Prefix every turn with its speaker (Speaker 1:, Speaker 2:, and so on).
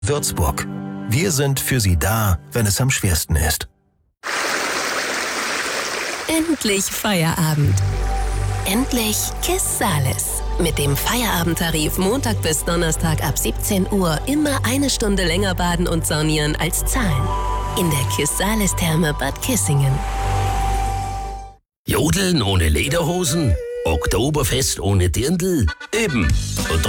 Speaker 1: Würzburg. Wir sind für Sie da, wenn es am schwersten ist.
Speaker 2: Endlich Feierabend. Endlich KISS Sales. Mit dem Feierabendtarif Montag bis Donnerstag ab 17 Uhr immer eine Stunde länger baden und saunieren als zahlen. In der KISS Sales Therme Bad Kissingen.
Speaker 3: Jodeln ohne Lederhosen? Oktoberfest ohne Dirndl? Eben. Und